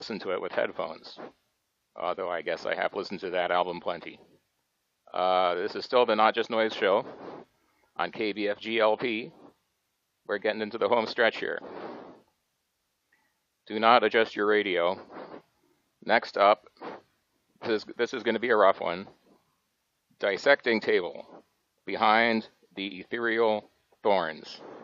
listen to it with headphones, although I guess I have listened to that album plenty. This is still the Not Just Noise show on KBFGLP. We're getting into the home stretch here. Do not adjust your radio. Next up, this is going to be a rough one. Dissecting Table, Behind the Ethereal Thorns.